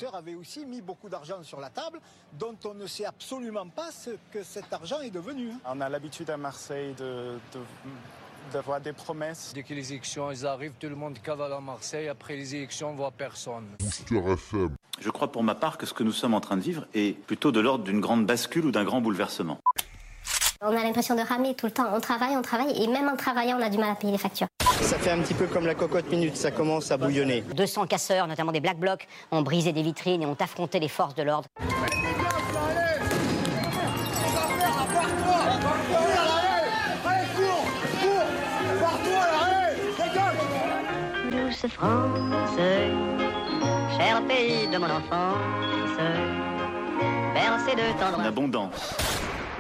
prédécesseurs avaient aussi mis beaucoup d'argent sur la table, dont on ne sait absolument pas ce que cet argent est devenu. On a l'habitude à Marseille d'avoir des promesses. Dès que les élections arrivent, tout le monde cavale à Marseille. Après les élections, on ne voit personne. Je crois pour ma part que ce que nous sommes en train de vivre est plutôt de l'ordre d'une grande bascule ou d'un grand bouleversement. On a l'impression de ramer tout le temps. On travaille, et même en travaillant, on a du mal à payer les factures. Ça fait un petit peu comme la cocotte minute, ça commence à bouillonner. 200 casseurs, notamment des Black Blocs, ont brisé des vitrines et ont affronté les forces de l'ordre. Douce France, cher pays de mon enfance, bercé de tendresse. En abondance.